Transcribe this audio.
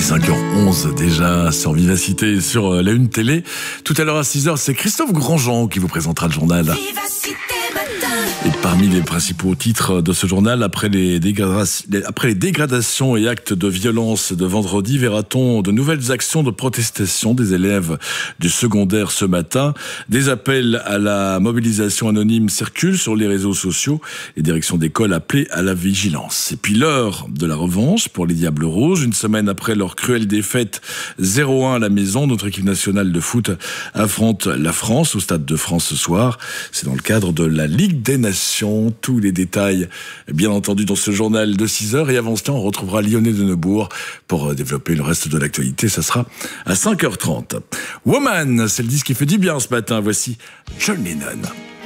5h11 déjà sur Vivacité, sur la Une Télé. Tout à l'heure à 6h, c'est Christophe Grandjean qui vous présentera le journal. Et parmi les principaux titres de ce journal, après les dégradations et actes de violence de vendredi, verra-t-on de nouvelles actions de protestation des élèves du secondaire ce matin. Des appels à la mobilisation anonyme circulent sur les réseaux sociaux. Les directions d'école appelées à la vigilance. Et puis l'heure de la revanche pour les Diables Rouges. Une semaine après leur cruelle défaite 0-1 à la maison, notre équipe nationale de foot affronte la France au Stade de France ce soir. C'est dans le cadre de la Ligue des Nations. Tous les détails, bien entendu, dans ce journal de 6h. Et avant cela, on retrouvera Lyonnais de Neubourg pour développer le reste de l'actualité. Ça sera à 5h30. Woman, c'est le disque qui fait du bien ce matin. Voici John Lennon.